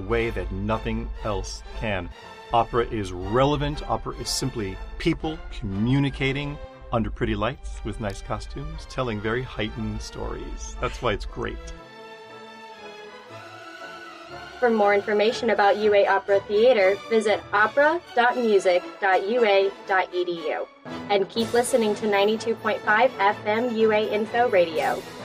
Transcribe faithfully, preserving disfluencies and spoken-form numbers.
way that nothing else can. Opera is relevant. Opera is simply people communicating under pretty lights with nice costumes, telling very heightened stories. That's why it's great. For more information about U A Opera Theater, visit opera dot music dot u a dot e d u. And keep listening to ninety-two point five F M U A Info Radio.